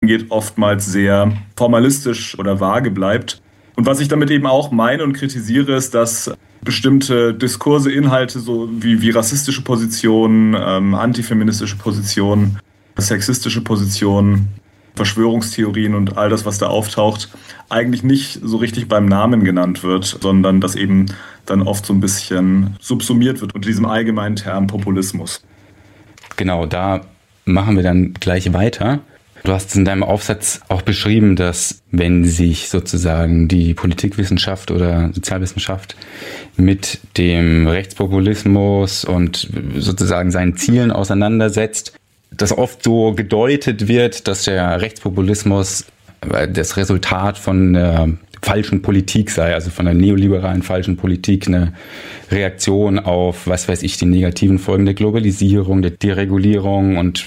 geht, oftmals sehr formalistisch oder vage bleibt. Und was ich damit eben auch meine und kritisiere, ist, dass bestimmte Diskurse, Inhalte, so wie rassistische Positionen, antifeministische Positionen, sexistische Positionen, Verschwörungstheorien und all das, was da auftaucht, eigentlich nicht so richtig beim Namen genannt wird, sondern das eben dann oft so ein bisschen subsumiert wird unter diesem allgemeinen Term Populismus. Genau, da machen wir dann gleich weiter. Du hast in deinem Aufsatz auch beschrieben, dass wenn sich sozusagen die Politikwissenschaft oder Sozialwissenschaft mit dem Rechtspopulismus und sozusagen seinen Zielen auseinandersetzt, dass oft so gedeutet wird, dass der Rechtspopulismus das Resultat von einer falschen Politik sei, also von einer neoliberalen falschen Politik, eine Reaktion auf, was weiß ich, die negativen Folgen der Globalisierung, der Deregulierung und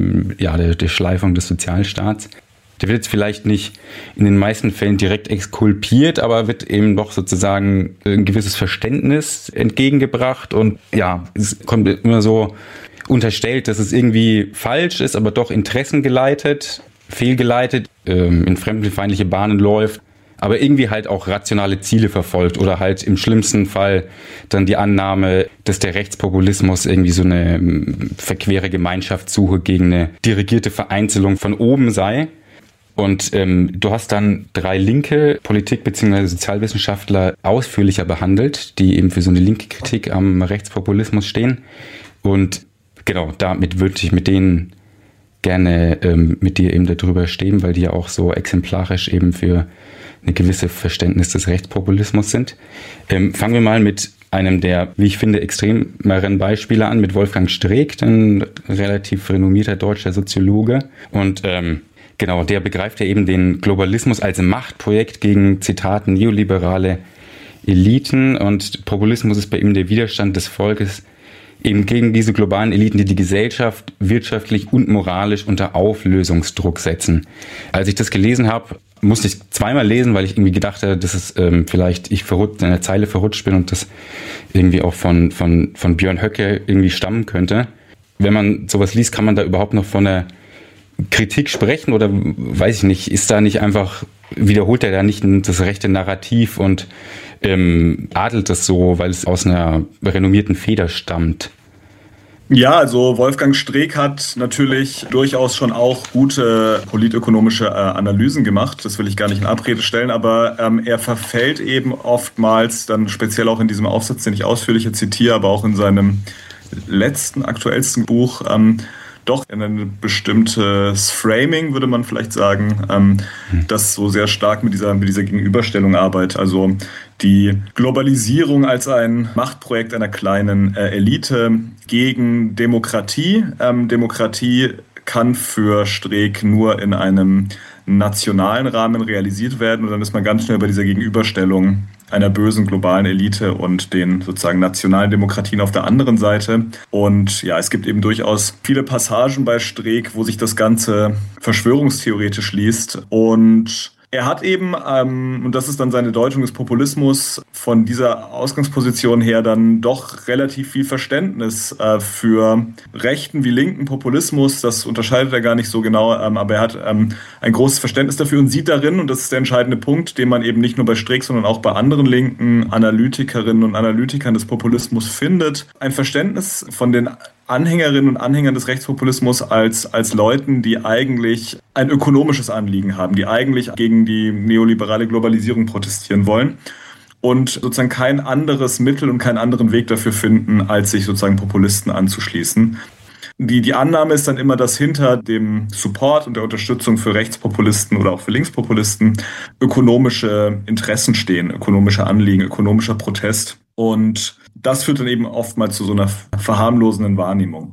der Schleifung des Sozialstaats. Der wird jetzt vielleicht nicht in den meisten Fällen direkt exkulpiert, aber wird eben doch sozusagen ein gewisses Verständnis entgegengebracht und ja, es kommt immer so unterstellt, dass es irgendwie falsch ist, aber doch interessengeleitet, fehlgeleitet, in fremdenfeindliche Bahnen läuft, aber irgendwie halt auch rationale Ziele verfolgt oder halt im schlimmsten Fall dann die Annahme, dass der Rechtspopulismus irgendwie so eine verquere Gemeinschaftssuche gegen eine dirigierte Vereinzelung von oben sei. Und du hast dann 3 linke Politik- bzw. Sozialwissenschaftler ausführlicher behandelt, die eben für so eine linke Kritik am Rechtspopulismus stehen. Und genau, damit würde ich mit denen gerne mit dir eben darüber stehen, weil die ja auch so exemplarisch eben für eine gewisse Verständnis des Rechtspopulismus sind. Fangen wir mal mit einem der, wie ich finde, extremeren Beispiele an, mit Wolfgang Streeck, ein relativ renommierter deutscher Soziologe. Und genau, der begreift ja eben den Globalismus als Machtprojekt gegen, Zitat, neoliberale Eliten. Und Populismus ist bei ihm der Widerstand des Volkes eben gegen diese globalen Eliten, die die Gesellschaft wirtschaftlich und moralisch unter Auflösungsdruck setzen. Als ich das gelesen habe, musste ich zweimal lesen, weil ich irgendwie gedacht habe, dass es vielleicht ich in der Zeile verrutscht bin und das irgendwie auch von Björn Höcke irgendwie stammen könnte. Wenn man sowas liest, kann man da überhaupt noch von einer Kritik sprechen oder weiß ich nicht, ist da nicht einfach, wiederholt er da nicht das rechte Narrativ und adelt das so, weil es aus einer renommierten Feder stammt? Ja, also Wolfgang Streeck hat natürlich durchaus schon auch gute politökonomische Analysen gemacht. Das will ich gar nicht in Abrede stellen, aber er verfällt eben oftmals, dann speziell auch in diesem Aufsatz, den ich ausführlicher zitiere, aber auch in seinem letzten, aktuellsten Buch, doch in ein bestimmtes Framing, würde man vielleicht sagen, das so sehr stark mit dieser Gegenüberstellung arbeitet. Also die Globalisierung als ein Machtprojekt einer kleinen Elite gegen Demokratie. Demokratie kann für Streeck nur in einem nationalen Rahmen realisiert werden und dann ist man ganz schnell bei dieser Gegenüberstellung einer bösen globalen Elite und den sozusagen nationalen Demokratien auf der anderen Seite. Und ja, es gibt eben durchaus viele Passagen bei Streeck, wo sich das Ganze verschwörungstheoretisch liest. Und er hat eben, und das ist dann seine Deutung des Populismus, von dieser Ausgangsposition her dann doch relativ viel Verständnis für rechten wie linken Populismus. Das unterscheidet er gar nicht so genau, aber er hat ein großes Verständnis dafür und sieht darin, und das ist der entscheidende Punkt, den man eben nicht nur bei Streeck, sondern auch bei anderen linken Analytikerinnen und Analytikern des Populismus findet, ein Verständnis von den Anhängerinnen und Anhängern des Rechtspopulismus als Leuten, die eigentlich ein ökonomisches Anliegen haben, die eigentlich gegen die neoliberale Globalisierung protestieren wollen und sozusagen kein anderes Mittel und keinen anderen Weg dafür finden, als sich sozusagen Populisten anzuschließen. Die Annahme ist dann immer, dass hinter dem Support und der Unterstützung für Rechtspopulisten oder auch für Linkspopulisten ökonomische Interessen stehen, ökonomische Anliegen, ökonomischer Protest. Und das führt dann eben oftmals zu so einer verharmlosenden Wahrnehmung.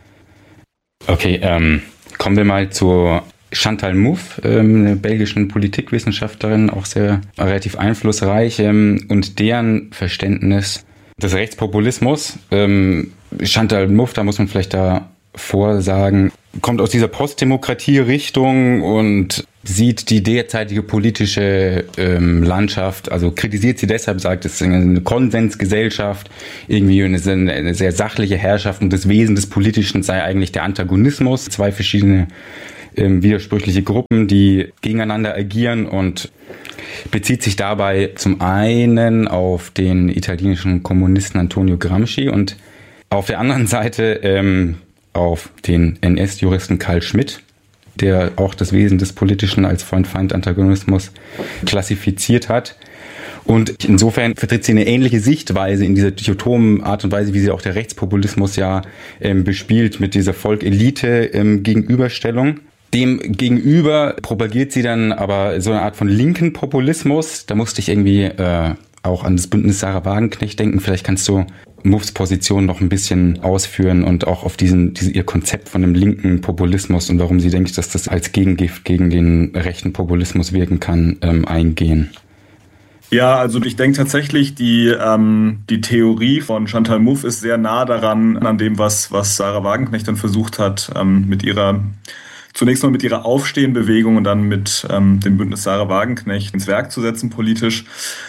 Okay, kommen wir mal zu Chantal Mouffe, einer belgischen Politikwissenschaftlerin, auch sehr relativ einflussreich, und deren Verständnis des Rechtspopulismus. Chantal Mouffe, da muss man vielleicht davor sagen, kommt aus dieser Postdemokratie-Richtung und sieht die derzeitige politische Landschaft, also kritisiert sie deshalb, sagt, es ist eine Konsensgesellschaft, irgendwie eine sehr sachliche Herrschaft und das Wesen des Politischen sei eigentlich der Antagonismus, 2 verschiedene widersprüchliche Gruppen, die gegeneinander agieren, und bezieht sich dabei zum einen auf den italienischen Kommunisten Antonio Gramsci und auf der anderen Seite auf den NS-Juristen Carl Schmitt, der auch das Wesen des Politischen als Freund-Feind-Antagonismus klassifiziert hat. Und insofern vertritt sie eine ähnliche Sichtweise in dieser dichotomen Art und Weise, wie sie auch der Rechtspopulismus ja bespielt, mit dieser Volk-Elite-Gegenüberstellung. Dem gegenüber propagiert sie dann aber so eine Art von linken Populismus. Da musste ich irgendwie auch an das Bündnis Sarah Wagenknecht denken. Vielleicht kannst du Muffs Position noch ein bisschen ausführen und auch auf ihr Konzept von dem linken Populismus und warum sie denkt, dass das als Gegengift gegen den rechten Populismus wirken kann, eingehen. Ja, also ich denke tatsächlich, die Theorie von Chantal Mouffe ist sehr nah daran, an dem, was Sarah Wagenknecht dann versucht hat, zunächst mal mit ihrer Aufstehenbewegung und dann mit dem Bündnis Sarah Wagenknecht ins Werk zu setzen politisch.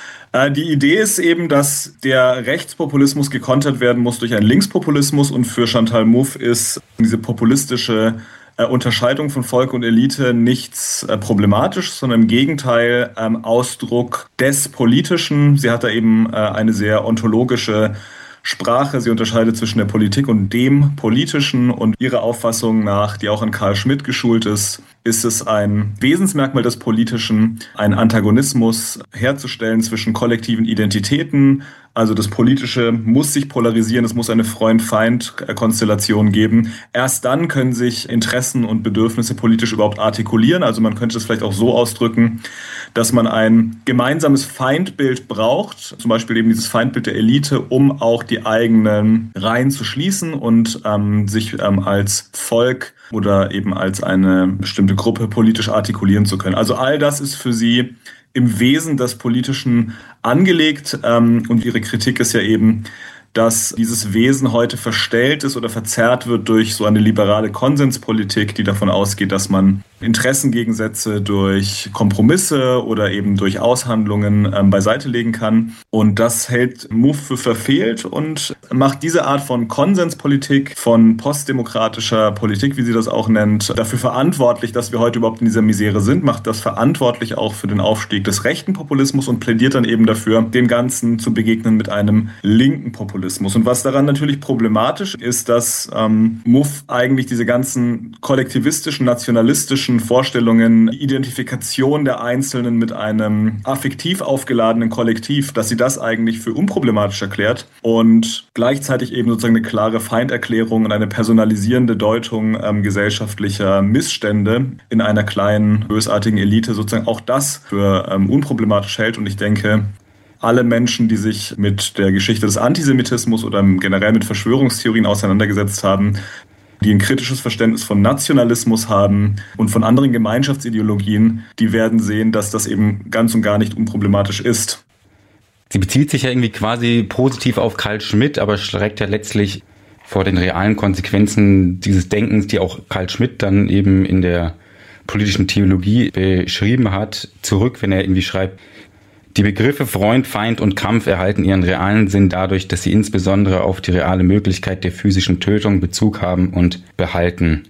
Die Idee ist eben, dass der Rechtspopulismus gekontert werden muss durch einen Linkspopulismus, und für Chantal Mouffe ist diese populistische Unterscheidung von Volk und Elite nichts Problematisches, sondern im Gegenteil Ausdruck des Politischen. Sie hat da eben eine sehr ontologische Sprache. Sie unterscheidet zwischen der Politik und dem Politischen, und ihrer Auffassung nach, die auch an Carl Schmitt geschult ist es ein Wesensmerkmal des Politischen, einen Antagonismus herzustellen zwischen kollektiven Identitäten. Also das Politische muss sich polarisieren, es muss eine Freund-Feind-Konstellation geben. Erst dann können sich Interessen und Bedürfnisse politisch überhaupt artikulieren. Also man könnte es vielleicht auch so ausdrücken, dass man ein gemeinsames Feindbild braucht, zum Beispiel eben dieses Feindbild der Elite, um auch die eigenen Reihen zu schließen und sich als Volk oder eben als eine bestimmte Gruppe politisch artikulieren zu können. Also all das ist für sie im Wesen des Politischen angelegt, und ihre Kritik ist ja eben, dass dieses Wesen heute verstellt ist oder verzerrt wird durch so eine liberale Konsenspolitik, die davon ausgeht, dass man Interessengegensätze durch Kompromisse oder eben durch Aushandlungen beiseite legen kann. Und das hält Mouffe für verfehlt und macht diese Art von Konsenspolitik, von postdemokratischer Politik, wie sie das auch nennt, dafür verantwortlich, dass wir heute überhaupt in dieser Misere sind, macht das verantwortlich auch für den Aufstieg des rechten Populismus und plädiert dann eben dafür, dem Ganzen zu begegnen mit einem linken Populismus. Und was daran natürlich problematisch ist, dass Mouffe eigentlich diese ganzen kollektivistischen, nationalistischen Vorstellungen, Identifikation der Einzelnen mit einem affektiv aufgeladenen Kollektiv, dass sie das eigentlich für unproblematisch erklärt und gleichzeitig eben sozusagen eine klare Feinderklärung und eine personalisierende Deutung gesellschaftlicher Missstände in einer kleinen, bösartigen Elite sozusagen auch das für unproblematisch hält. Und ich denke, alle Menschen, die sich mit der Geschichte des Antisemitismus oder generell mit Verschwörungstheorien auseinandergesetzt haben, die ein kritisches Verständnis von Nationalismus haben und von anderen Gemeinschaftsideologien, die werden sehen, dass das eben ganz und gar nicht unproblematisch ist. Sie bezieht sich ja irgendwie quasi positiv auf Carl Schmitt, aber schreckt ja letztlich vor den realen Konsequenzen dieses Denkens, die auch Carl Schmitt dann eben in der politischen Theologie beschrieben hat, zurück, wenn er irgendwie schreibt: Die Begriffe Freund, Feind und Kampf erhalten ihren realen Sinn dadurch, dass sie insbesondere auf die reale Möglichkeit der physischen Tötung Bezug haben und behalten.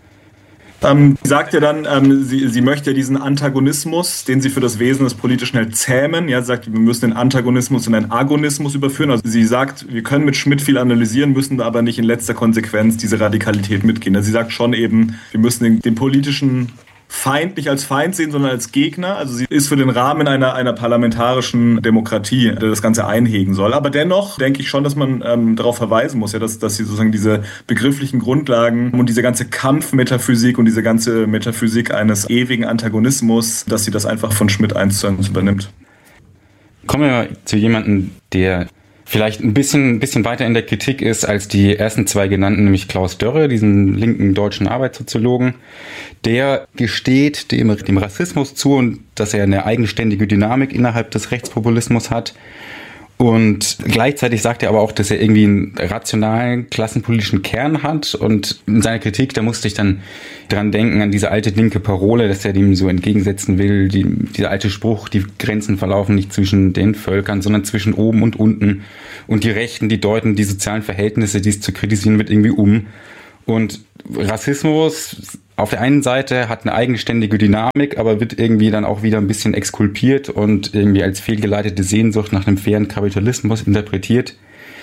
Sie sagt ja dann, sie möchte ja diesen Antagonismus, den sie für das Wesen des Politischen hält, zähmen. Ja, sie sagt, wir müssen den Antagonismus in einen Agonismus überführen. Also sie sagt, wir können mit Schmitt viel analysieren, müssen aber nicht in letzter Konsequenz diese Radikalität mitgehen. Also sie sagt schon eben, wir müssen den politischen Feind nicht als Feind sehen, sondern als Gegner. Also sie ist für den Rahmen einer parlamentarischen Demokratie, der das Ganze einhegen soll. Aber dennoch denke ich schon, dass man darauf verweisen muss, ja, dass sie sozusagen diese begrifflichen Grundlagen und diese ganze Kampfmetaphysik und diese ganze Metaphysik eines ewigen Antagonismus, dass sie das einfach von Schmitt 1:1 übernimmt. Kommen wir zu jemandem, der vielleicht ein bisschen weiter in der Kritik ist als die ersten zwei genannten, nämlich Klaus Dörre, diesen linken deutschen Arbeitssoziologen. Der gesteht dem Rassismus zu und dass er eine eigenständige Dynamik innerhalb des Rechtspopulismus hat. Und gleichzeitig sagt er aber auch, dass er irgendwie einen rationalen, klassenpolitischen Kern hat. Und in seiner Kritik, da musste ich dann dran denken, an diese alte linke Parole, dass er dem so entgegensetzen will. Dieser alte Spruch, die Grenzen verlaufen nicht zwischen den Völkern, sondern zwischen oben und unten. Und die Rechten, die deuten die sozialen Verhältnisse, die es zu kritisieren wird, irgendwie um. Und Rassismus, auf der einen Seite hat eine eigenständige Dynamik, aber wird irgendwie dann auch wieder ein bisschen exkulpiert und irgendwie als fehlgeleitete Sehnsucht nach einem fairen Kapitalismus interpretiert.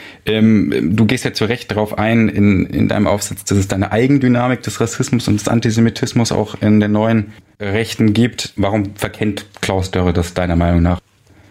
Du gehst ja zu Recht darauf ein in deinem Aufsatz, dass es da eine Eigendynamik des Rassismus und des Antisemitismus auch in der neuen Rechten gibt. Warum verkennt Klaus Dörre das deiner Meinung nach?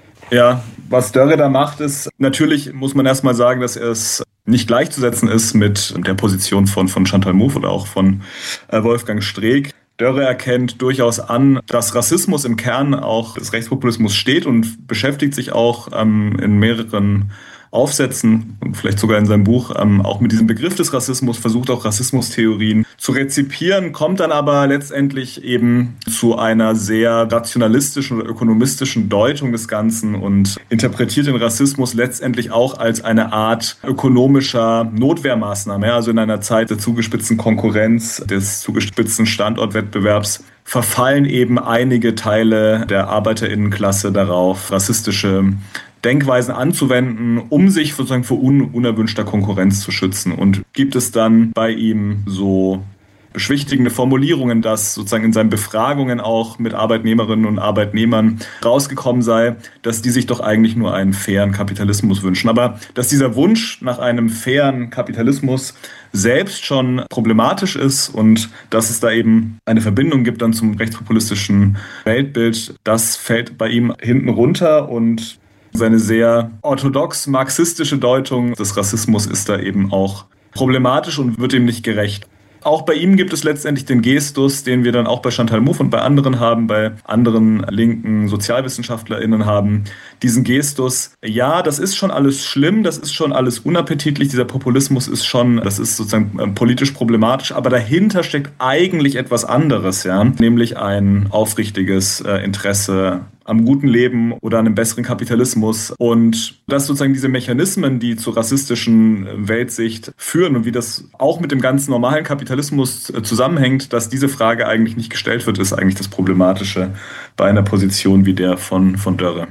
Ja, was Dörre da macht, ist, natürlich muss man erstmal sagen, dass es nicht gleichzusetzen ist mit der Position von Chantal Mouffe oder auch von Wolfgang Streeck. Dörre erkennt durchaus an, dass Rassismus im Kern auch des Rechtspopulismus steht und beschäftigt sich auch in mehreren Aufsätzen und vielleicht sogar in seinem Buch auch mit diesem Begriff des Rassismus, versucht auch Rassismustheorien zu rezipieren, kommt dann aber letztendlich eben zu einer sehr rationalistischen oder ökonomistischen Deutung des Ganzen und interpretiert den Rassismus letztendlich auch als eine Art ökonomischer Notwehrmaßnahme. Also in einer Zeit der zugespitzten Konkurrenz, des zugespitzten Standortwettbewerbs verfallen eben einige Teile der ArbeiterInnenklasse darauf, rassistische Denkweisen anzuwenden, um sich sozusagen vor unerwünschter Konkurrenz zu schützen. Und gibt es dann bei ihm so beschwichtigende Formulierungen, dass sozusagen in seinen Befragungen auch mit Arbeitnehmerinnen und Arbeitnehmern rausgekommen sei, dass die sich doch eigentlich nur einen fairen Kapitalismus wünschen. Aber dass dieser Wunsch nach einem fairen Kapitalismus selbst schon problematisch ist und dass es da eben eine Verbindung gibt dann zum rechtspopulistischen Weltbild, das fällt bei ihm hinten runter und seine sehr orthodox marxistische Deutung des Rassismus ist da eben auch problematisch und wird ihm nicht gerecht. Auch bei ihm gibt es letztendlich den Gestus, den wir dann auch bei Chantal Mouffe und bei anderen haben, bei anderen linken SozialwissenschaftlerInnen haben, diesen Gestus, ja, das ist schon alles schlimm, das ist schon alles unappetitlich, dieser Populismus ist schon, das ist sozusagen politisch problematisch, aber dahinter steckt eigentlich etwas anderes, ja, nämlich ein aufrichtiges Interesse am guten Leben oder an einem besseren Kapitalismus und dass sozusagen diese Mechanismen, die zur rassistischen Weltsicht führen und wie das auch mit dem ganz normalen Kapitalismus zusammenhängt, dass diese Frage eigentlich nicht gestellt wird, ist eigentlich das Problematische bei einer Position wie der von Dörre.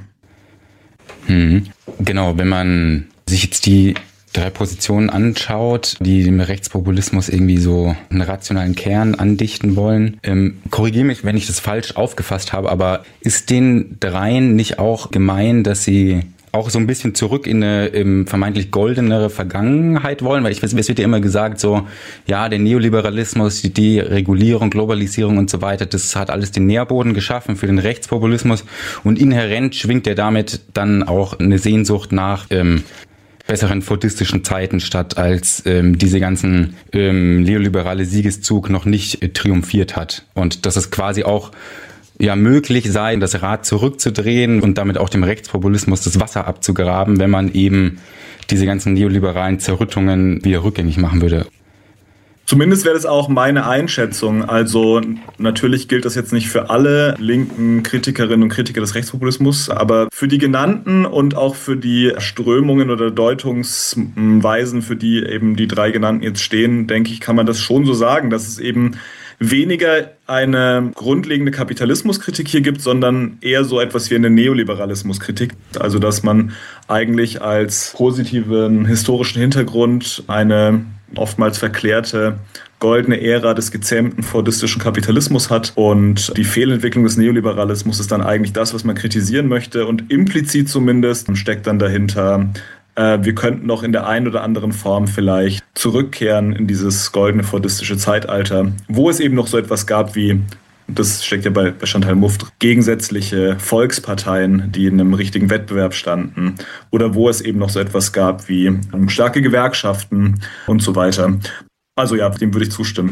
Genau, wenn man sich jetzt die 3 Positionen anschaut, die dem Rechtspopulismus irgendwie so einen rationalen Kern andichten wollen. Korrigiere mich, wenn ich das falsch aufgefasst habe, aber ist den 3 nicht auch gemein, dass sie auch so ein bisschen zurück in eine vermeintlich goldenere Vergangenheit wollen? Weil es wird ja immer gesagt, so, ja, der Neoliberalismus, die Deregulierung, Globalisierung und so weiter, das hat alles den Nährboden geschaffen für den Rechtspopulismus und inhärent schwingt ja damit dann auch eine Sehnsucht nach besseren fordistischen Zeiten statt, als diese ganzen neoliberale Siegeszug noch nicht triumphiert hat. Und dass es quasi auch ja möglich sei, das Rad zurückzudrehen und damit auch dem Rechtspopulismus das Wasser abzugraben, wenn man eben diese ganzen neoliberalen Zerrüttungen wieder rückgängig machen würde. Zumindest wäre das auch meine Einschätzung. Also natürlich gilt das jetzt nicht für alle linken Kritikerinnen und Kritiker des Rechtspopulismus, aber für die genannten und auch für die Strömungen oder Deutungsweisen, für die eben die 3 genannten jetzt stehen, denke ich, kann man das schon so sagen, dass es eben weniger eine grundlegende Kapitalismuskritik hier gibt, sondern eher so etwas wie eine Neoliberalismuskritik. Also dass man eigentlich als positiven historischen Hintergrund eine oftmals verklärte goldene Ära des gezähmten fordistischen Kapitalismus hat und die Fehlentwicklung des Neoliberalismus ist dann eigentlich das, was man kritisieren möchte und implizit zumindest steckt dann dahinter, wir könnten noch in der einen oder anderen Form vielleicht zurückkehren in dieses goldene fordistische Zeitalter, wo es eben noch so etwas gab wie, das steckt ja bei Chantal Mouffe, gegensätzliche Volksparteien, die in einem richtigen Wettbewerb standen oder wo es eben noch so etwas gab wie starke Gewerkschaften und so weiter. Also ja, dem würde ich zustimmen.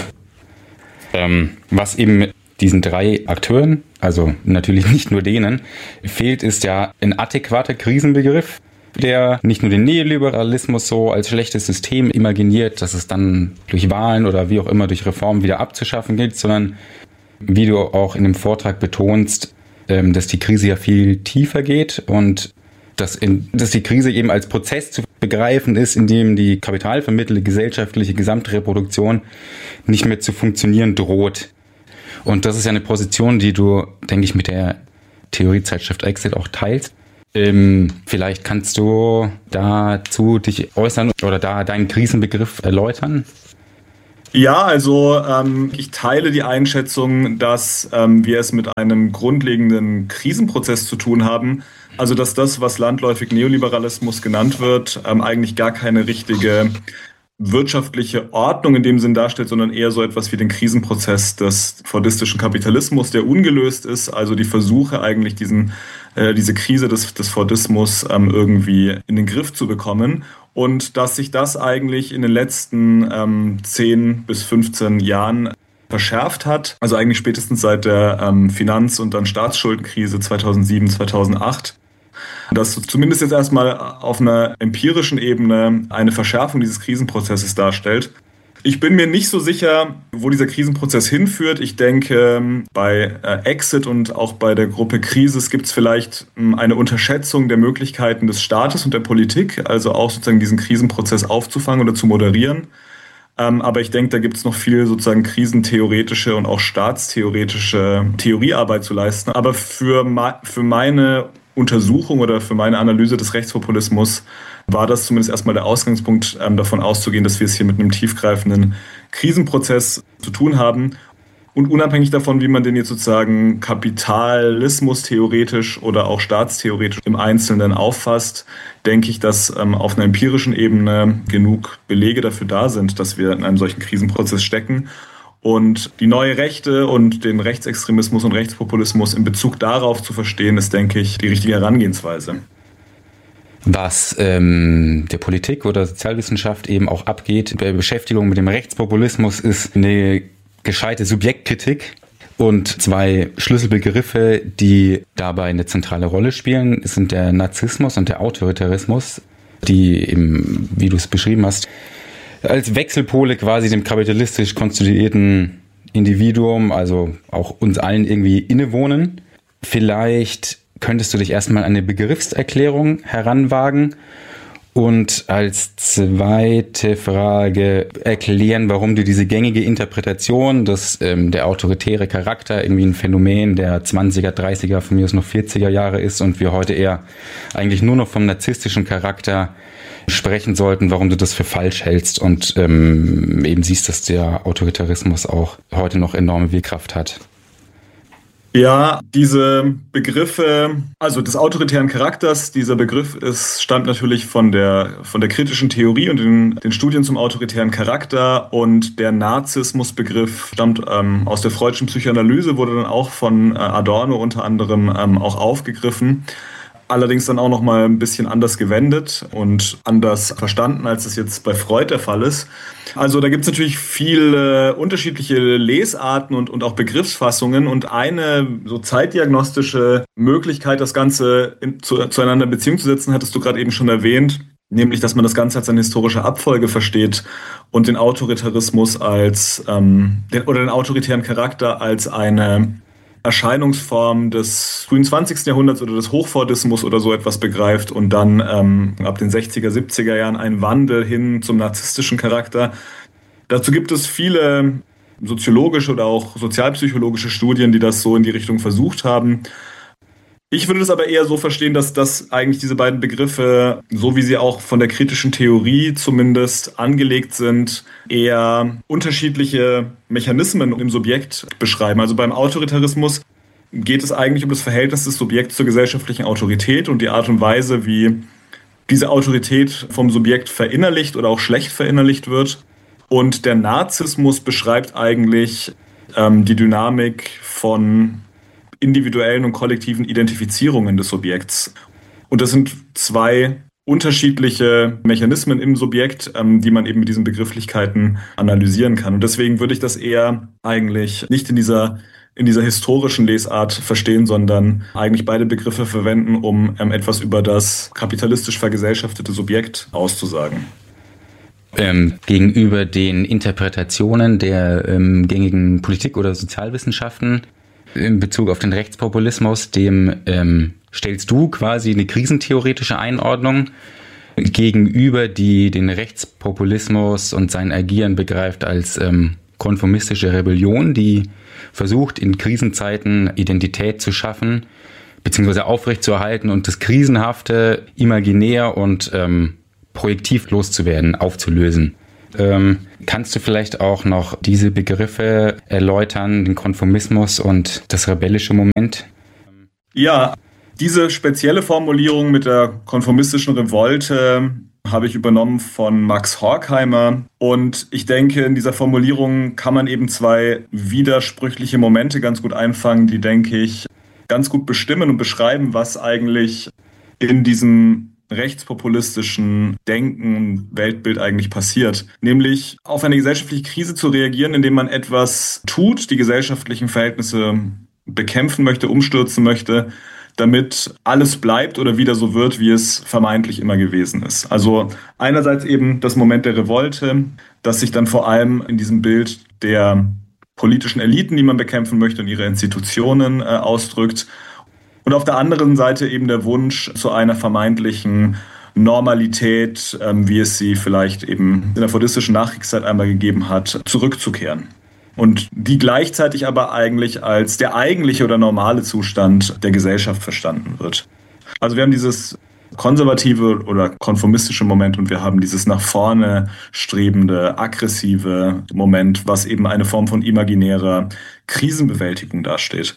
Was eben mit diesen 3 Akteuren, also natürlich nicht nur denen, fehlt, ist ja ein adäquater Krisenbegriff, der nicht nur den Neoliberalismus so als schlechtes System imaginiert, dass es dann durch Wahlen oder wie auch immer durch Reformen wieder abzuschaffen gilt, sondern wie du auch in dem Vortrag betonst, dass die Krise ja viel tiefer geht und dass die Krise eben als Prozess zu begreifen ist, in dem die kapitalvermittelte gesellschaftliche Gesamtreproduktion nicht mehr zu funktionieren droht. Und das ist ja eine Position, die du, denke ich, mit der Theoriezeitschrift Exit auch teilst. Vielleicht kannst du dazu dich äußern oder da deinen Krisenbegriff erläutern? Ja, also ich teile die Einschätzung, dass wir es mit einem grundlegenden Krisenprozess zu tun haben. Also dass das, was landläufig Neoliberalismus genannt wird, eigentlich gar keine richtige wirtschaftliche Ordnung in dem Sinn darstellt, sondern eher so etwas wie den Krisenprozess des fordistischen Kapitalismus, der ungelöst ist. Also die Versuche eigentlich diese Krise des Fordismus irgendwie in den Griff zu bekommen. Und dass sich das eigentlich in den letzten 10 bis 15 Jahren verschärft hat. Also eigentlich spätestens seit der Finanz- und dann Staatsschuldenkrise 2007, 2008. Dass zumindest jetzt erstmal auf einer empirischen Ebene eine Verschärfung dieses Krisenprozesses darstellt. Ich bin mir nicht so sicher, wo dieser Krisenprozess hinführt. Ich denke, bei Exit und auch bei der Gruppe Krisis gibt es vielleicht eine Unterschätzung der Möglichkeiten des Staates und der Politik, also auch sozusagen diesen Krisenprozess aufzufangen oder zu moderieren. Aber ich denke, da gibt es noch viel sozusagen krisentheoretische und auch staatstheoretische Theoriearbeit zu leisten. Aber für meine Untersuchung oder für meine Analyse des Rechtspopulismus war das zumindest erstmal der Ausgangspunkt, davon auszugehen, dass wir es hier mit einem tiefgreifenden Krisenprozess zu tun haben. Und unabhängig davon, wie man den jetzt sozusagen kapitalismus theoretisch oder auch staatstheoretisch im Einzelnen auffasst, denke ich, dass auf einer empirischen Ebene genug Belege dafür da sind, dass wir in einem solchen Krisenprozess stecken. Und die neue Rechte und den Rechtsextremismus und Rechtspopulismus in Bezug darauf zu verstehen, ist, denke ich, die richtige Herangehensweise. Was der Politik oder Sozialwissenschaft eben auch abgeht bei Beschäftigung mit dem Rechtspopulismus, ist eine gescheite Subjektkritik und zwei Schlüsselbegriffe, die dabei eine zentrale Rolle spielen, sind der Narzissmus und der Autoritarismus, die eben, wie du es beschrieben hast, als Wechselpole quasi dem kapitalistisch konstituierten Individuum, also auch uns allen irgendwie innewohnen. Vielleicht könntest du dich erstmal an eine Begriffserklärung heranwagen und als zweite Frage erklären, warum du diese gängige Interpretation, dass der autoritäre Charakter irgendwie ein Phänomen der 20er, 30er, von mir aus noch 40er Jahre ist und wir heute eher eigentlich nur noch vom narzisstischen Charakter sprechen sollten, warum du das für falsch hältst und eben siehst, dass der Autoritarismus auch heute noch enorme Wirkkraft hat. Ja, diese Begriffe, also des autoritären Charakters, dieser Begriff stammt natürlich von der kritischen Theorie und den Studien zum autoritären Charakter, und der Narzissmusbegriff stammt aus der freudschen Psychoanalyse, wurde dann auch von Adorno unter anderem auch aufgegriffen. Allerdings dann auch noch mal ein bisschen anders gewendet und anders verstanden, als es jetzt bei Freud der Fall ist. Also da gibt es natürlich viele unterschiedliche Lesarten und auch Begriffsfassungen, und eine so zeitdiagnostische Möglichkeit, das Ganze zueinander in Beziehung zu setzen, hattest du gerade eben schon erwähnt, nämlich, dass man das Ganze als eine historische Abfolge versteht und den Autoritarismus den autoritären Charakter als eine Erscheinungsform des frühen 20. Jahrhunderts oder des Hochfordismus oder so etwas begreift und dann ab den 60er, 70er Jahren einen Wandel hin zum narzisstischen Charakter. Dazu gibt es viele soziologische oder auch sozialpsychologische Studien, die das so in die Richtung versucht haben. Ich würde das aber eher so verstehen, dass das eigentlich diese beiden Begriffe, so wie sie auch von der kritischen Theorie zumindest angelegt sind, eher unterschiedliche Mechanismen im Subjekt beschreiben. Also beim Autoritarismus geht es eigentlich um das Verhältnis des Subjekts zur gesellschaftlichen Autorität und die Art und Weise, wie diese Autorität vom Subjekt verinnerlicht oder auch schlecht verinnerlicht wird. Und der Narzissmus beschreibt eigentlich die Dynamik von individuellen und kollektiven Identifizierungen des Subjekts. Und das sind zwei unterschiedliche Mechanismen im Subjekt, die man eben mit diesen Begrifflichkeiten analysieren kann. Und deswegen würde ich das eher eigentlich nicht in dieser historischen Lesart verstehen, sondern eigentlich beide Begriffe verwenden, um etwas über das kapitalistisch vergesellschaftete Subjekt auszusagen. Gegenüber den Interpretationen der gängigen Politik- oder Sozialwissenschaften in Bezug auf den Rechtspopulismus, dem stellst du quasi eine krisentheoretische Einordnung gegenüber, die den Rechtspopulismus und sein Agieren begreift als konformistische Rebellion, die versucht, in Krisenzeiten Identität zu schaffen, beziehungsweise aufrechtzuerhalten und das Krisenhafte imaginär und projektiv loszuwerden, aufzulösen. Kannst du vielleicht auch noch diese Begriffe erläutern, den Konformismus und das rebellische Moment? Ja, diese spezielle Formulierung mit der konformistischen Revolte habe ich übernommen von Max Horkheimer. Und ich denke, in dieser Formulierung kann man eben zwei widersprüchliche Momente ganz gut einfangen, die, denke ich, ganz gut bestimmen und beschreiben, was eigentlich in diesem rechtspopulistischen Denken und Weltbild eigentlich passiert. Nämlich auf eine gesellschaftliche Krise zu reagieren, indem man etwas tut, die gesellschaftlichen Verhältnisse bekämpfen möchte, umstürzen möchte, damit alles bleibt oder wieder so wird, wie es vermeintlich immer gewesen ist. Also einerseits eben das Moment der Revolte, das sich dann vor allem in diesem Bild der politischen Eliten, die man bekämpfen möchte, und ihre Institutionen ausdrückt. Und auf der anderen Seite eben der Wunsch zu einer vermeintlichen Normalität, wie es sie vielleicht eben in der fordistischen Nachkriegszeit einmal gegeben hat, zurückzukehren. Und die gleichzeitig aber eigentlich als der eigentliche oder normale Zustand der Gesellschaft verstanden wird. Also wir haben dieses konservative oder konformistische Moment und wir haben dieses nach vorne strebende, aggressive Moment, was eben eine Form von imaginärer Krisenbewältigung darstellt.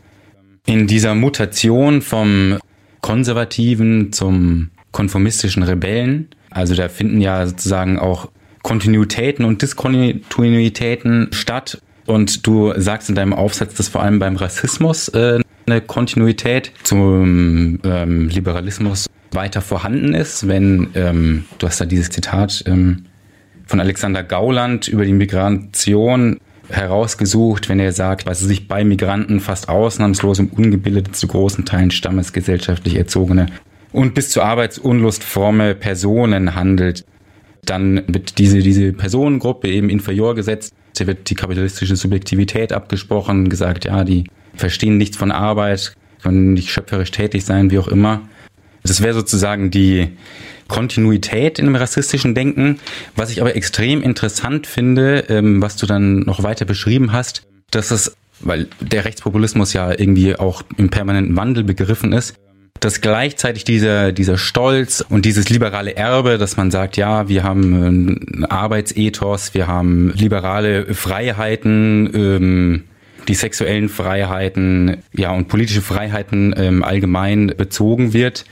In dieser Mutation vom konservativen zum konformistischen Rebellen, also da finden ja sozusagen auch Kontinuitäten und Diskontinuitäten statt. Und du sagst in deinem Aufsatz, dass vor allem beim Rassismus eine Kontinuität zum Liberalismus weiter vorhanden ist. Wenn, du hast da dieses Zitat von Alexander Gauland über die Migration herausgesucht, wenn er sagt, was es sich bei Migranten fast ausnahmslos um ungebildete, zu großen Teilen stammesgesellschaftlich erzogene und bis zur Arbeitsunlust fromme Personen handelt. Dann wird diese Personengruppe eben inferior gesetzt. Da wird die kapitalistische Subjektivität abgesprochen, gesagt, ja, die verstehen nichts von Arbeit, können nicht schöpferisch tätig sein, wie auch immer. Das wäre sozusagen die Kontinuität in dem rassistischen Denken. Was ich aber extrem interessant finde, was du dann noch weiter beschrieben hast, dass es, weil der Rechtspopulismus ja irgendwie auch im permanenten Wandel begriffen ist, dass gleichzeitig dieser Stolz und dieses liberale Erbe, dass man sagt, ja, wir haben einen Arbeitsethos, wir haben liberale Freiheiten, die sexuellen Freiheiten, ja, und politische Freiheiten allgemein bezogen wird,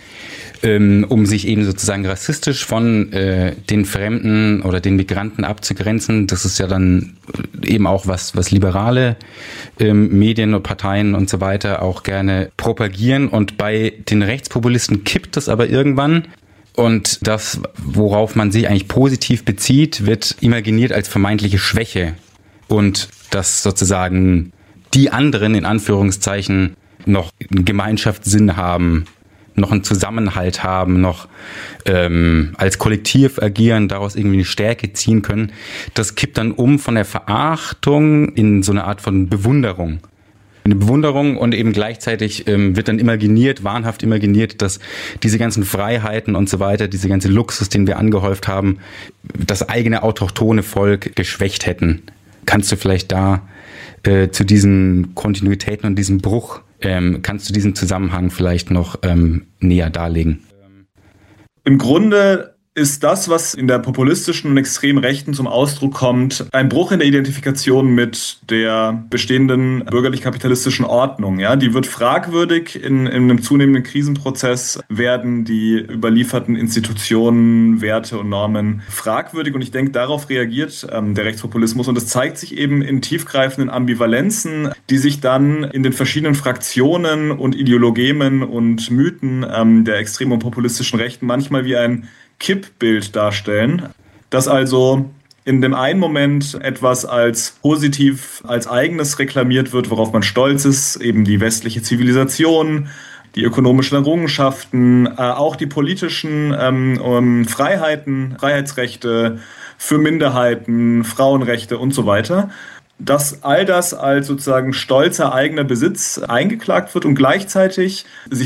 um sich eben sozusagen rassistisch von den Fremden oder den Migranten abzugrenzen. Das ist ja dann eben auch was liberale Medien und Parteien und so weiter auch gerne propagieren. Und bei den Rechtspopulisten kippt das aber irgendwann. Und das, worauf man sich eigentlich positiv bezieht, wird imaginiert als vermeintliche Schwäche. Und dass sozusagen die anderen, in Anführungszeichen, noch einen Gemeinschaftssinn haben, noch einen Zusammenhalt haben, noch als Kollektiv agieren, daraus irgendwie eine Stärke ziehen können. Das kippt dann um von der Verachtung in so eine Art von Bewunderung. Eine Bewunderung, und eben gleichzeitig wird dann wahnhaft imaginiert, dass diese ganzen Freiheiten und so weiter, diese ganze Luxus, den wir angehäuft haben, das eigene autochthone Volk geschwächt hätten. Kannst du vielleicht da zu diesen Kontinuitäten und diesem Bruch, kannst du diesen Zusammenhang vielleicht noch näher darlegen? Im Grunde ist das, was in der populistischen und extrem Rechten zum Ausdruck kommt, ein Bruch in der Identifikation mit der bestehenden bürgerlich-kapitalistischen Ordnung. Ja, die wird fragwürdig in einem zunehmenden Krisenprozess, werden die überlieferten Institutionen, Werte und Normen fragwürdig. Und ich denke, darauf reagiert der Rechtspopulismus. Und es zeigt sich eben in tiefgreifenden Ambivalenzen, die sich dann in den verschiedenen Fraktionen und Ideologemen und Mythen der extremen und populistischen Rechten manchmal wie ein Kippbild darstellen, dass also in dem einen Moment etwas als positiv, als eigenes reklamiert wird, worauf man stolz ist, eben die westliche Zivilisation, die ökonomischen Errungenschaften, auch die politischen Freiheiten, Freiheitsrechte für Minderheiten, Frauenrechte und so weiter. Dass all das als sozusagen stolzer eigener Besitz eingeklagt wird und gleichzeitig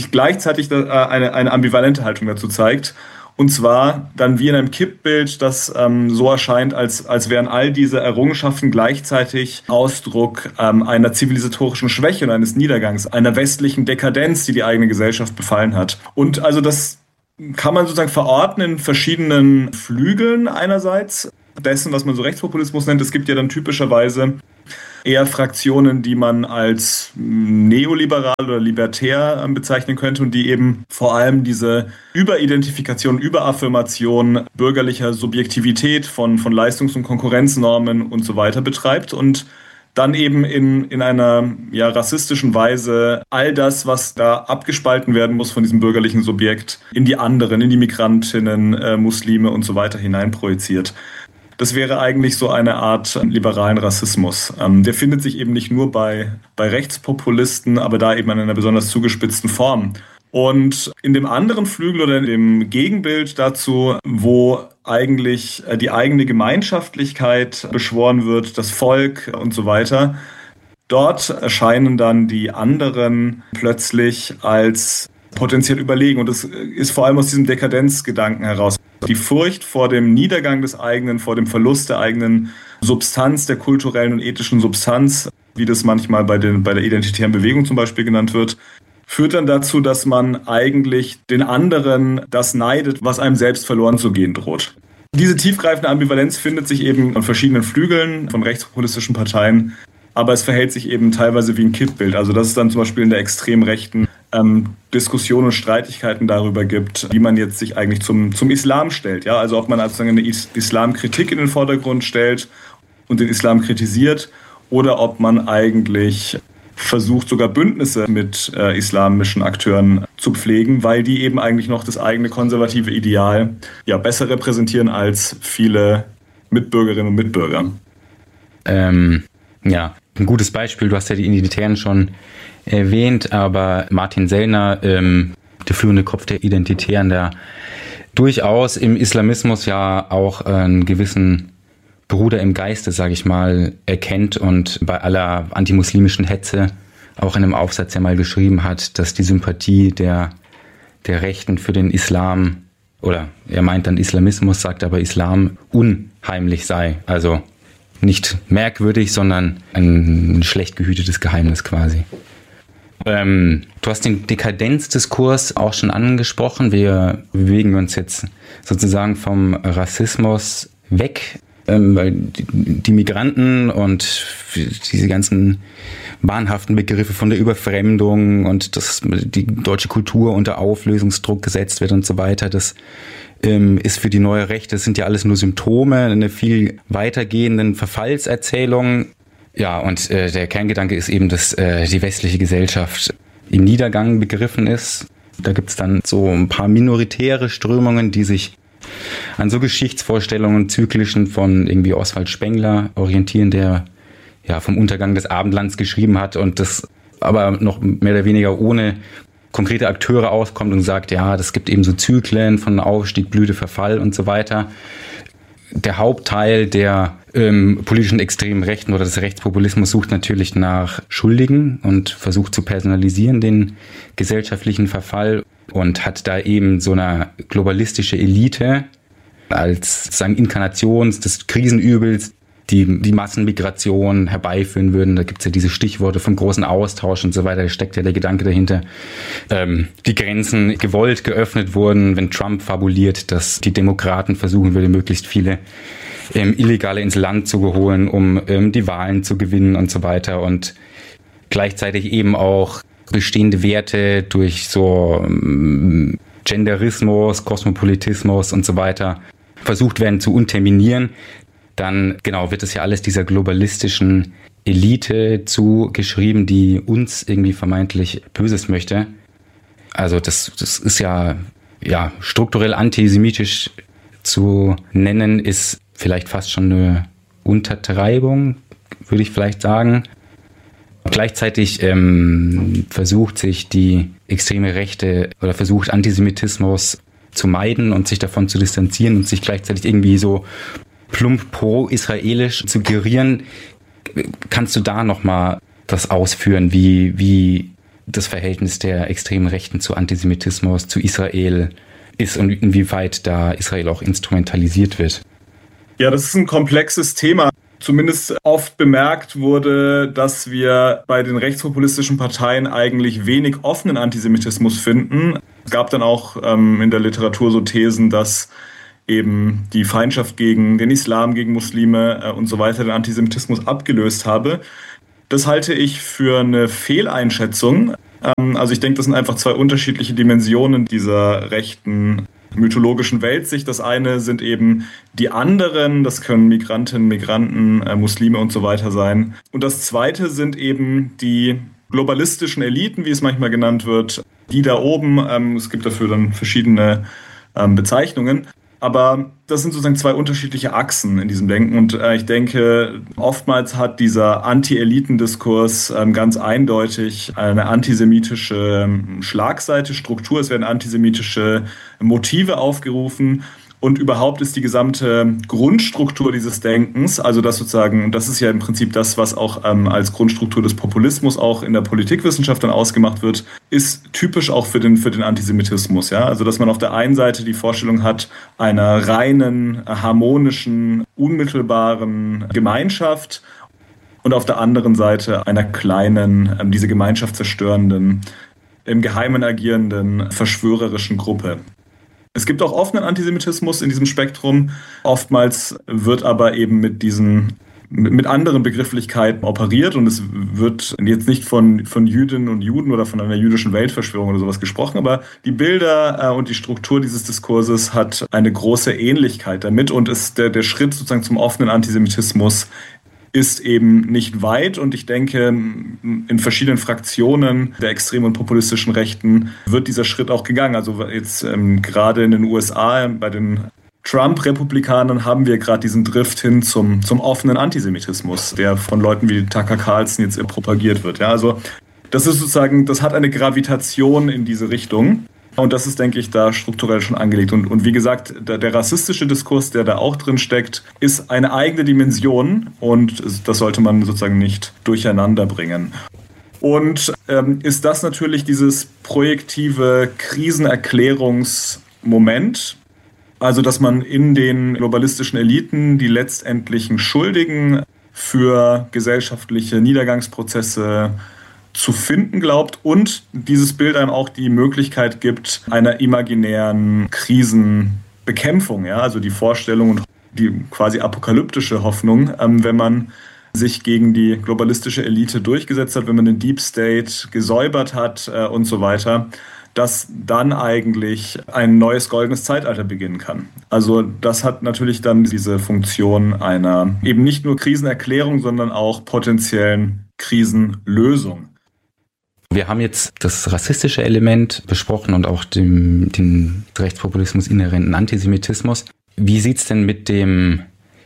eine ambivalente Haltung dazu zeigt. Und zwar dann wie in einem Kippbild, das so erscheint, als wären all diese Errungenschaften gleichzeitig Ausdruck einer zivilisatorischen Schwäche und eines Niedergangs, einer westlichen Dekadenz, die die eigene Gesellschaft befallen hat. Und also das kann man sozusagen verorten in verschiedenen Flügeln einerseits. dessen, was man so Rechtspopulismus nennt. Es gibt ja dann typischerweise eher Fraktionen, die man als neoliberal oder libertär bezeichnen könnte und die eben vor allem diese Überidentifikation, Überaffirmation bürgerlicher Subjektivität von Leistungs- und Konkurrenznormen und so weiter betreibt und dann eben in einer rassistischen Weise all das, was da abgespalten werden muss von diesem bürgerlichen Subjekt, in die anderen, in die Migrantinnen, Muslime und so weiter hineinprojiziert. Das wäre eigentlich so eine Art liberalen Rassismus. Der findet sich eben nicht nur bei Rechtspopulisten, aber da eben in einer besonders zugespitzten Form. Und in dem anderen Flügel oder in dem Gegenbild dazu, wo eigentlich die eigene Gemeinschaftlichkeit beschworen wird, das Volk und so weiter, dort erscheinen dann die anderen plötzlich als potenziell überlegen. Und das ist vor allem aus diesem Dekadenzgedanken heraus. Die Furcht vor dem Niedergang des eigenen, vor dem Verlust der eigenen Substanz, der kulturellen und ethischen Substanz, wie das manchmal bei der identitären Bewegung zum Beispiel genannt wird, führt dann dazu, dass man eigentlich den anderen das neidet, was einem selbst verloren zu gehen droht. Diese tiefgreifende Ambivalenz findet sich eben an verschiedenen Flügeln von rechtspopulistischen Parteien, aber es verhält sich eben teilweise wie ein Kippbild. Also dass es dann zum Beispiel in der extrem Rechten Diskussionen und Streitigkeiten darüber gibt, wie man jetzt sich eigentlich zum Islam stellt. Ja? Also ob man sozusagen eine Islamkritik in den Vordergrund stellt und den Islam kritisiert oder ob man eigentlich versucht, sogar Bündnisse mit islamischen Akteuren zu pflegen, weil die eben eigentlich noch das eigene konservative Ideal besser repräsentieren als viele Mitbürgerinnen und Mitbürger. Ein gutes Beispiel, du hast ja die Identitären schon erwähnt, aber Martin Sellner, der führende Kopf der Identitären, der durchaus im Islamismus ja auch einen gewissen Bruder im Geiste, sage ich mal, erkennt und bei aller antimuslimischen Hetze auch in einem Aufsatz ja mal geschrieben hat, dass die Sympathie der Rechten für den Islam, oder er meint dann Islamismus, sagt aber Islam, unheimlich sei. Also nicht merkwürdig, sondern ein schlecht gehütetes Geheimnis quasi. Du hast den Dekadenzdiskurs auch schon angesprochen. Wir bewegen uns jetzt sozusagen vom Rassismus weg, weil die Migranten und diese ganzen wahnhaften Begriffe von der Überfremdung und dass die deutsche Kultur unter Auflösungsdruck gesetzt wird und so weiter, das ist für die neue Rechte, das sind ja alles nur Symptome einer viel weitergehenden Verfallserzählung. Ja, und der Kerngedanke ist eben, dass die westliche Gesellschaft im Niedergang begriffen ist. Da gibt's dann so ein paar minoritäre Strömungen, die sich an so Geschichtsvorstellungen, zyklischen von irgendwie Oswald Spengler orientieren, der ja vom Untergang des Abendlands geschrieben hat und das aber noch mehr oder weniger ohne konkrete Akteure auskommt und sagt, ja, das gibt eben so Zyklen von Aufstieg, Blüte, Verfall und so weiter. Der Hauptteil der politischen extremen Rechten oder des Rechtspopulismus sucht natürlich nach Schuldigen und versucht zu personalisieren den gesellschaftlichen Verfall und hat da eben so eine globalistische Elite als sozusagen Inkarnation des Krisenübels, die Massenmigration herbeiführen würden. Da gibt es ja diese Stichworte vom großen Austausch und so weiter. Da steckt ja der Gedanke dahinter. Die Grenzen gewollt geöffnet wurden, wenn Trump fabuliert, dass die Demokraten versuchen würden, möglichst viele Illegale ins Land zu holen, um die Wahlen zu gewinnen und so weiter. Und gleichzeitig eben auch bestehende Werte durch so Genderismus, Kosmopolitismus und so weiter versucht werden zu unterminieren. Dann wird es ja alles dieser globalistischen Elite zugeschrieben, die uns irgendwie vermeintlich Böses möchte. Also das ist ja strukturell antisemitisch zu nennen, ist vielleicht fast schon eine Untertreibung, würde ich vielleicht sagen. Gleichzeitig versucht sich die extreme Rechte oder versucht Antisemitismus zu meiden und sich davon zu distanzieren und sich gleichzeitig irgendwie so plump pro-israelisch zu gerieren. Kannst du da nochmal das ausführen, wie das Verhältnis der extremen Rechten zu Antisemitismus, zu Israel ist und inwieweit da Israel auch instrumentalisiert wird? Ja, das ist ein komplexes Thema. Zumindest oft bemerkt wurde, dass wir bei den rechtspopulistischen Parteien eigentlich wenig offenen Antisemitismus finden. Es gab dann auch in der Literatur so Thesen, dass eben die Feindschaft gegen den Islam, gegen Muslime und so weiter, den Antisemitismus abgelöst habe. Das halte ich für eine Fehleinschätzung. Also ich denke, das sind einfach zwei unterschiedliche Dimensionen dieser rechten mythologischen Weltsicht. Das eine sind eben die anderen, das können Migrantinnen, Migranten, Muslime und so weiter sein. Und das zweite sind eben die globalistischen Eliten, wie es manchmal genannt wird, die da oben. Es gibt dafür dann verschiedene Bezeichnungen. Aber das sind sozusagen zwei unterschiedliche Achsen in diesem Denken. Und ich denke, oftmals hat dieser Anti-Eliten-Diskurs ganz eindeutig eine antisemitische Schlagseite, Struktur. Es werden antisemitische Motive aufgerufen. Und überhaupt ist die gesamte Grundstruktur dieses Denkens, also das sozusagen, und das ist ja im Prinzip das, was auch als Grundstruktur des Populismus auch in der Politikwissenschaft dann ausgemacht wird, ist typisch auch für den Antisemitismus. Ja? Also dass man auf der einen Seite die Vorstellung hat einer reinen, harmonischen, unmittelbaren Gemeinschaft und auf der anderen Seite einer kleinen, diese Gemeinschaft zerstörenden, im Geheimen agierenden, verschwörerischen Gruppe. Es gibt auch offenen Antisemitismus in diesem Spektrum. Oftmals wird aber eben mit anderen Begrifflichkeiten operiert und es wird jetzt nicht von Jüdinnen und Juden oder von einer jüdischen Weltverschwörung oder sowas gesprochen, aber die Bilder und die Struktur dieses Diskurses hat eine große Ähnlichkeit damit und ist der Schritt sozusagen zum offenen Antisemitismus ist eben nicht weit und ich denke, in verschiedenen Fraktionen der extremen und populistischen Rechten wird dieser Schritt auch gegangen. Also jetzt gerade in den USA bei den Trump-Republikanern haben wir gerade diesen Drift hin zum offenen Antisemitismus, der von Leuten wie Tucker Carlson jetzt propagiert wird. Ja, also das ist sozusagen, das hat eine Gravitation in diese Richtung. Und das ist, denke ich, da strukturell schon angelegt. Und wie gesagt, der rassistische Diskurs, der da auch drin steckt, ist eine eigene Dimension und das sollte man sozusagen nicht durcheinander bringen. Und ist das natürlich dieses projektive Krisenerklärungsmoment, also dass man in den globalistischen Eliten die letztendlichen Schuldigen für gesellschaftliche Niedergangsprozesse zu finden glaubt und dieses Bild einem auch die Möglichkeit gibt einer imaginären Krisenbekämpfung, ja, also die Vorstellung und die quasi apokalyptische Hoffnung, wenn man sich gegen die globalistische Elite durchgesetzt hat, wenn man den Deep State gesäubert hat und so weiter, dass dann eigentlich ein neues goldenes Zeitalter beginnen kann. Also das hat natürlich dann diese Funktion einer eben nicht nur Krisenerklärung, sondern auch potenziellen Krisenlösung. Wir haben jetzt das rassistische Element besprochen und auch den Rechtspopulismus inhärenten Antisemitismus. Wie sieht's denn mit dem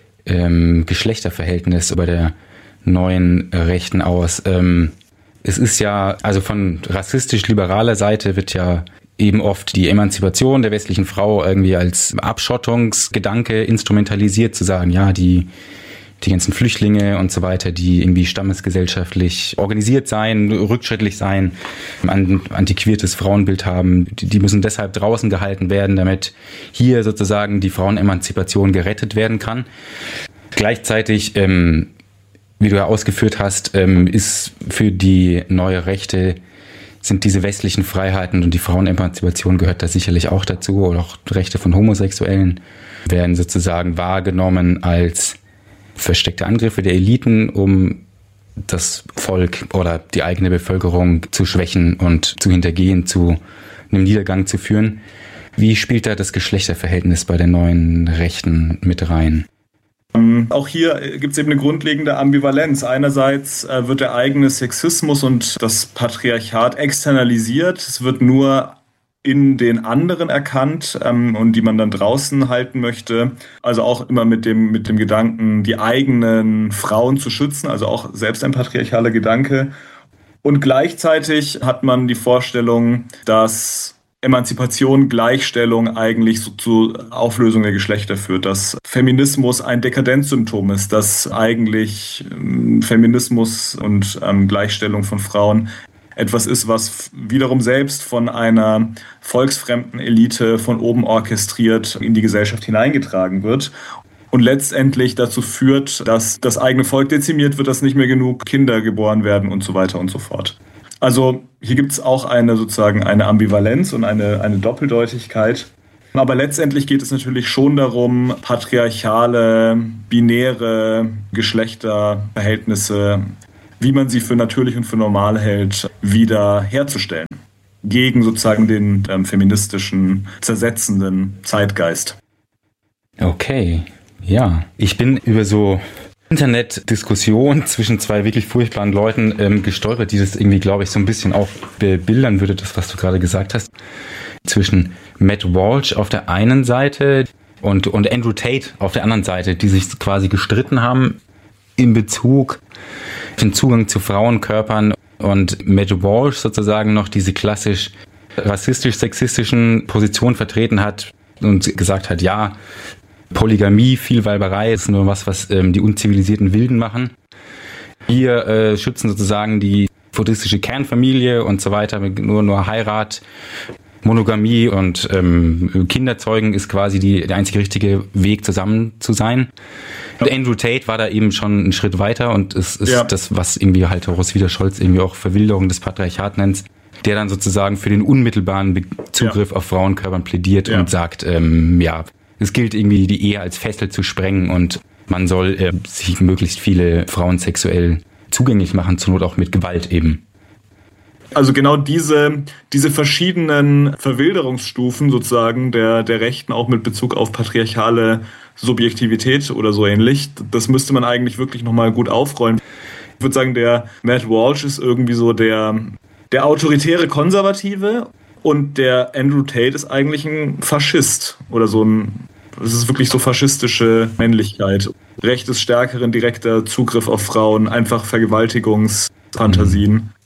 Geschlechterverhältnis bei der neuen Rechten aus? Es ist ja, also von rassistisch-liberaler Seite wird ja eben oft die Emanzipation der westlichen Frau irgendwie als Abschottungsgedanke instrumentalisiert, zu sagen, ja, die ganzen Flüchtlinge und so weiter, die irgendwie stammesgesellschaftlich organisiert sein, rückschrittlich sein, ein antiquiertes Frauenbild haben, die müssen deshalb draußen gehalten werden, damit hier sozusagen die Frauenemanzipation gerettet werden kann. Gleichzeitig, wie du ja ausgeführt hast, ist für die neue Rechte sind diese westlichen Freiheiten und die Frauenemanzipation gehört da sicherlich auch dazu, oder auch Rechte von Homosexuellen werden sozusagen wahrgenommen als versteckte Angriffe der Eliten, um das Volk oder die eigene Bevölkerung zu schwächen und zu hintergehen, zu einem Niedergang zu führen. Wie spielt da das Geschlechterverhältnis bei den neuen Rechten mit rein? Auch hier gibt es eben eine grundlegende Ambivalenz. Einerseits wird der eigene Sexismus und das Patriarchat externalisiert. Es wird nur in den anderen erkannt und die man dann draußen halten möchte. Also auch immer mit dem Gedanken, die eigenen Frauen zu schützen, also auch selbst ein patriarchaler Gedanke. Und gleichzeitig hat man die Vorstellung, dass Emanzipation, Gleichstellung eigentlich so zur Auflösung der Geschlechter führt, dass Feminismus ein Dekadenzsymptom ist, dass eigentlich Feminismus und Gleichstellung von Frauen etwas ist, was wiederum selbst von einer volksfremden Elite von oben orchestriert in die Gesellschaft hineingetragen wird und letztendlich dazu führt, dass das eigene Volk dezimiert wird, dass nicht mehr genug Kinder geboren werden und so weiter und so fort. Also hier gibt es auch eine Ambivalenz und eine Doppeldeutigkeit. Aber letztendlich geht es natürlich schon darum, patriarchale, binäre Geschlechterverhältnisse, wie man sie für natürlich und für normal hält, wieder herzustellen. Gegen sozusagen den feministischen, zersetzenden Zeitgeist. Okay, ja. Ich bin über so Internetdiskussion zwischen zwei wirklich furchtbaren Leuten gestolpert, die das irgendwie, glaube ich, so ein bisschen auch bebildern würde, das, was du gerade gesagt hast. Zwischen Matt Walsh auf der einen Seite und Andrew Tate auf der anderen Seite, die sich quasi gestritten haben in Bezug auf den Zugang zu Frauenkörpern und Matt Walsh sozusagen noch diese klassisch rassistisch-sexistischen Positionen vertreten hat und gesagt hat, ja, Polygamie, Vielweiberei ist nur was die unzivilisierten Wilden machen. Wir schützen sozusagen die buddhistische Kernfamilie und so weiter, nur Heirat, Monogamie und Kinderzeugen ist quasi der einzige richtige Weg, zusammen zu sein. Und Andrew Tate war da eben schon einen Schritt weiter und es ist das, was irgendwie halt Roswitha Scholz irgendwie auch Verwilderung des Patriarchats nennt, der dann sozusagen für den unmittelbaren Zugriff auf Frauenkörpern plädiert und sagt, es gilt irgendwie die Ehe als Fessel zu sprengen und man soll sich möglichst viele Frauen sexuell zugänglich machen, zur Not auch mit Gewalt eben. Also genau diese verschiedenen Verwilderungsstufen sozusagen der Rechten auch mit Bezug auf patriarchale Subjektivität oder so ähnlich, das müsste man eigentlich wirklich nochmal gut aufrollen. Ich würde sagen, der Matt Walsh ist irgendwie so der autoritäre Konservative und der Andrew Tate ist eigentlich ein Faschist oder es ist wirklich so faschistische Männlichkeit. Recht des Stärkeren, direkter Zugriff auf Frauen, einfach Vergewaltigungsfantasien.